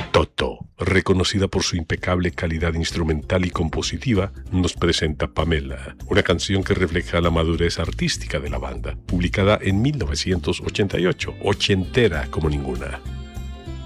Toto, reconocida por su impecable calidad instrumental y compositiva, nos presenta Pamela, una canción que refleja la madurez artística de la banda, publicada en 1988, ochentera como ninguna.